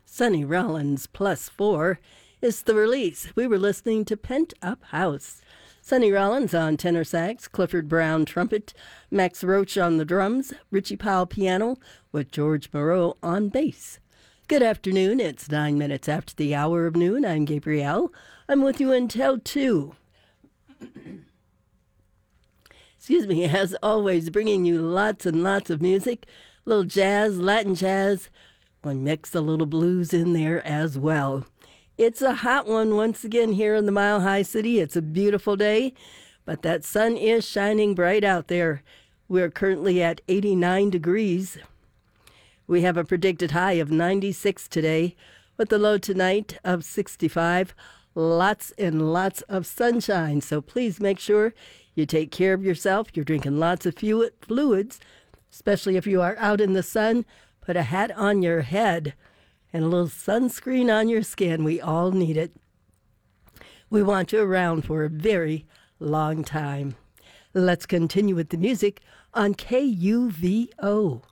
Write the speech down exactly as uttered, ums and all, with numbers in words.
Sonny Rollins plus four is the release. We were listening to Pent Up House. Sonny Rollins on tenor sax, Clifford Brown trumpet, Max Roach on the drums, Richie Powell piano, with George Moreau on bass. Good afternoon. It's nine minutes after the hour of noon. I'm Gabrielle. I'm with you until two. Excuse me, as always, bringing you lots and lots of music, a little jazz, Latin jazz. We'll mix a little blues in there as well. It's a hot one once again here in the Mile High City. It's a beautiful day, but that sun is shining bright out there. We're currently at eighty-nine degrees. We have a predicted high of ninety-six today, with the low tonight of sixty-five. Lots and lots of sunshine, so please make sure you take care of yourself. You're drinking lots of fluids, especially if you are out in the sun. Put a hat on your head and a little sunscreen on your skin. We all need it. We want you around for a very long time. Let's continue with the music on K U V O.